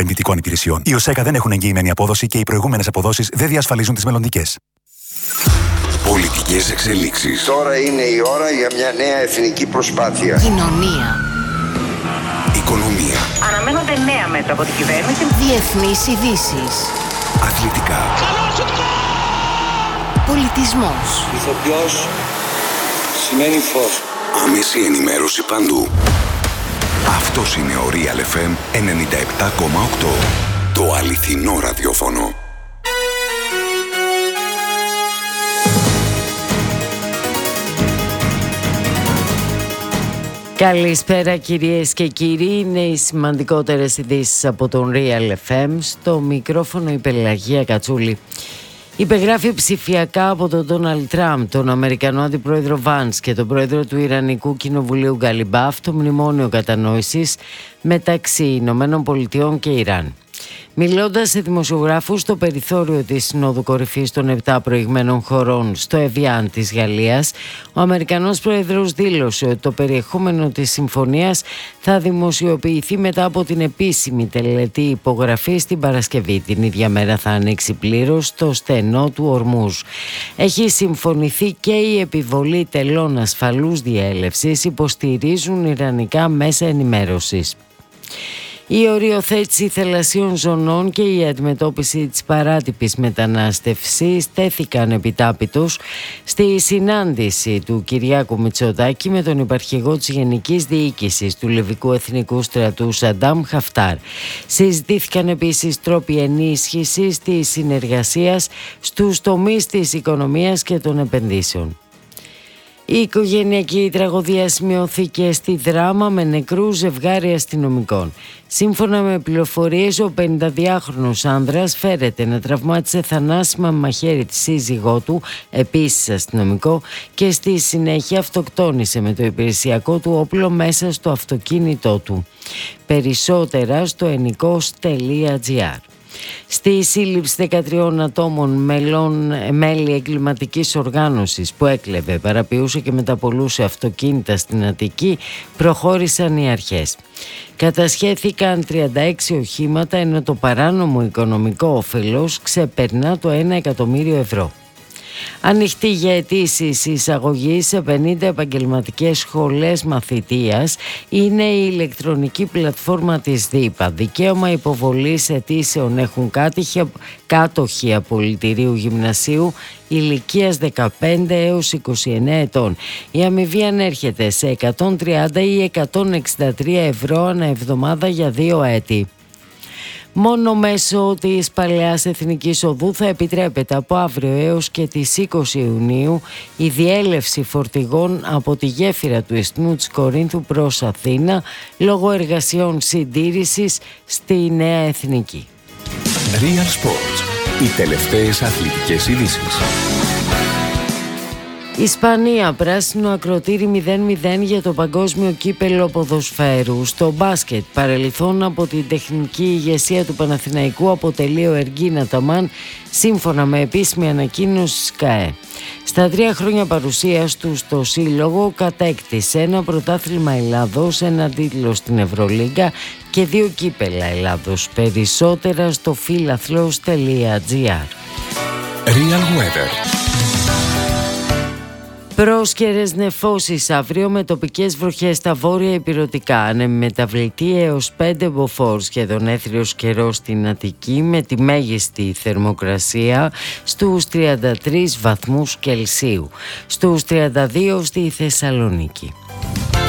επενδυτικών υπηρεσιών. Οι ΟΣΕΚΑ δεν έχουν εγγυημένη απόδοση και οι προηγούμενες αποδόσεις δεν διασφαλίζουν τις μελλοντικές. Πολιτικές εξελίξεις. Τώρα είναι η ώρα για μια νέα εθνική προσπάθεια. Κοινωνία. Οικονομία. Αναμένονται νέα μέτρα από την κυβέρνηση. Διεθνείς ειδήσεις. Αθλητικά. Πολιτισμός. Ηθοποιός σημαίνει φως. Άμεση ενημέρωση παντού. Αυτός είναι ο Real FM 97,8. Το αληθινό ραδιόφωνο. Καλησπέρα κυρίες και κύριοι, είναι οι σημαντικότερες ειδήσεις από τον Real FM. Στο μικρόφωνο η Πελαγία Κατσούλη. Υπεγράφει ψηφιακά από τον Ντόναλντ Τραμπ, τον Αμερικανό Αντιπρόεδρο Βάνς και τον Πρόεδρο του Ιρανικού Κοινοβουλίου Γκαλιμπάφ το μνημόνιο κατανόησης μεταξύ Ηνωμένων Πολιτειών και Ιράν. Μιλώντας σε δημοσιογράφους στο περιθώριο της Συνόδου Κορυφής των 7 προηγμένων χωρών στο Εβιάν της Γαλλίας, ο Αμερικανός Πρόεδρος δήλωσε ότι το περιεχόμενο της συμφωνίας θα δημοσιοποιηθεί μετά από την επίσημη τελετή υπογραφής την Παρασκευή. Την ίδια μέρα θα ανοίξει πλήρως το στενό του Ορμούζ. Έχει συμφωνηθεί και η επιβολή τελών ασφαλούς διέλευσης, υποστηρίζουν ιρανικά μέσα ενημέρωσης. Η οριοθέτηση θαλασσίων ζωνών και η αντιμετώπιση της παράτυπης μετανάστευσης τέθηκαν επιτάπητος στη συνάντηση του Κυριάκου Μητσοτάκη με τον υπαρχηγό της Γενικής Διοίκησης του Λιβικού Εθνικού Στρατού Σαντάμ Χαφτάρ. Συζητήθηκαν επίσης τρόποι ενίσχυσης της συνεργασίας στους τομείς της οικονομίας και των επενδύσεων. Η οικογενειακή τραγωδία σημειώθηκε στη Δράμα με νεκρούς ζευγάρι αστυνομικών. Σύμφωνα με πληροφορίες, ο 52χρονος άνδρας φέρεται να τραυμάτισε θανάσιμα με μαχαίρι τη σύζυγό του, επίσης αστυνομικό, και στη συνέχεια αυτοκτόνησε με το υπηρεσιακό του όπλο μέσα στο αυτοκίνητό του. Περισσότερα στο ενικός.gr. Στη σύλληψη 13 ατόμων μέλη εγκληματικής οργάνωσης που έκλεβε, παραποιούσε και μεταπολούσε αυτοκίνητα στην Αττική προχώρησαν οι αρχές. Κατασχέθηκαν 36 οχήματα ενώ το παράνομο οικονομικό όφελος ξεπερνά το 1 εκατομμύριο ευρώ. Ανοιχτή για αιτήσεις εισαγωγή σε 50 επαγγελματικές σχολές μαθητείας είναι η ηλεκτρονική πλατφόρμα της ΔΥΠΑ. Δικαίωμα υποβολής αιτήσεων έχουν κάτοχοι απολυτηρίου γυμνασίου ηλικίας 15 έως 29 ετών. Η αμοιβή ανέρχεται σε 130 ή 163 ευρώ ανά εβδομάδα για 2 έτη. Μόνο μέσω της Παλαιάς Εθνικής Οδού θα επιτρέπεται από αύριο έως και τις 20 Ιουνίου η διέλευση φορτηγών από τη γέφυρα του Ισθμού της Κορίνθου προς Αθήνα λόγω εργασιών συντήρησης στη Νέα Εθνική. Real Sports. Οι τελευταίες αθλητικές ειδήσεις. Ισπανία, πράσινο ακροτήρι 0-0 για το παγκόσμιο κύπελλο ποδοσφαίρου. Στο μπάσκετ, παρελθόν από την τεχνική ηγεσία του Παναθηναϊκού αποτελεί ο Εργίν Αταμάν, σύμφωνα με επίσημη ανακοίνωση ΣΚΑΕ. Στα 3 χρόνια παρουσίας του στο σύλλογο κατέκτησε ένα πρωτάθλημα Ελλάδος, ένα τίτλο στην Ευρωλίγκα και 2 κύπελλα Ελλάδος. Περισσότερα στο philathlos.gr. Real Weather. Πρόσκαιρες νεφώσεις αύριο με τοπικές βροχές στα βόρεια ηπειρωτικά. Ανεμεταβλητή έως 5 μποφόρ, σχεδόν έθριος καιρός στην Αττική με τη μέγιστη θερμοκρασία στους 33 βαθμούς Κελσίου. Στους 32 στη Θεσσαλονίκη.